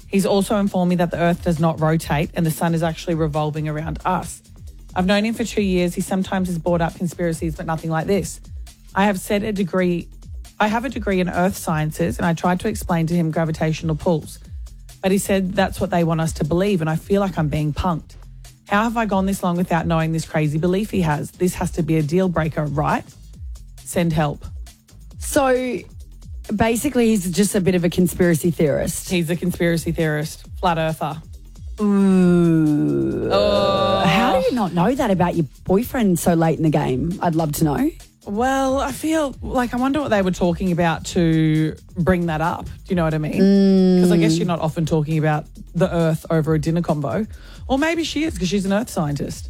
He's also informed me that the Earth does not rotate and the sun is actually revolving around us. I've known him for 2 years. He sometimes has brought up conspiracies, but nothing like this. I have a degree in earth sciences, and I tried to explain to him gravitational pulls. But he said that's what they want us to believe, and I feel like I'm being punked. How have I gone this long without knowing this crazy belief he has? This has to be a deal breaker, right? Send help. So basically he's just a bit of a conspiracy theorist. He's a conspiracy theorist, flat earther. Ooh. How do you not know that about your boyfriend so late in the game? I'd love to know. Well, I feel like I wonder what they were talking about to bring that up. Do you know what I mean? Because I guess you're not often talking about the Earth over a dinner combo. Or maybe she is because she's an Earth scientist.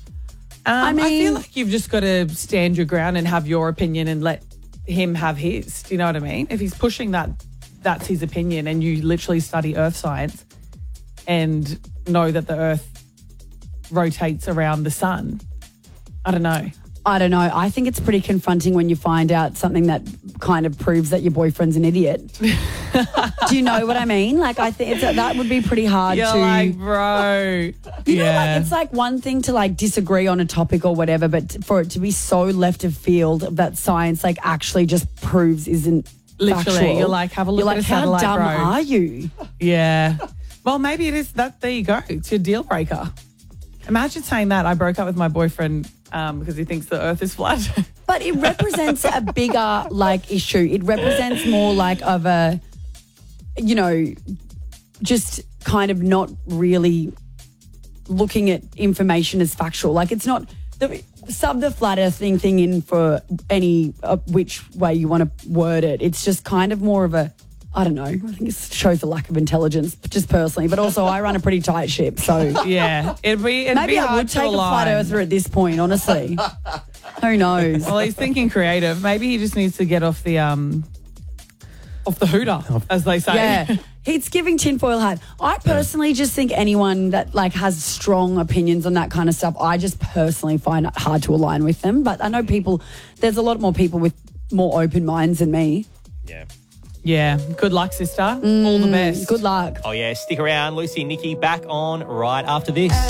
I feel like you've just got to stand your ground and have your opinion and let him have his. Do you know what I mean? If he's pushing that, that's his opinion, and you literally study Earth science and know that the Earth rotates around the sun. I don't know. I think it's pretty confronting when you find out something that kind of proves that your boyfriend's an idiot. Do you know what I mean? Like, I think that would be pretty hard You're to... like, bro. You know, like, it's like one thing to, like, disagree on a topic or whatever, but for it to be so left of field that science, like, actually just proves isn't literally factual. You're like, have a look You're at like, a satellite, how dumb bro. are you? Yeah. Well, maybe it is that. There you go. It's your deal breaker. Imagine saying that. I broke up with my boyfriend because he thinks the Earth is flat. But it represents a bigger, like, issue. It represents more like of a, you know, just kind of not really looking at information as factual. Like, it's not sub the flat earth thing in for any which way you want to word it. It's just kind of more of a, I don't know. I think it shows the lack of intelligence, just personally. But also, I run a pretty tight ship, so yeah, it'd be maybe hard I would to take a flat align. earther at this point. Honestly, who knows? Well, he's thinking creative. Maybe he just needs to get off the hooter, as they say. Yeah, he's giving tinfoil hat. I personally just think anyone that like has strong opinions on that kind of stuff, I just personally find it hard to align with them. But I know there's a lot more people with more open minds than me. Yeah. Yeah. Good luck, sister. All the best. Good luck. Oh, yeah. Stick around. Lucy and Nikki back on right after this.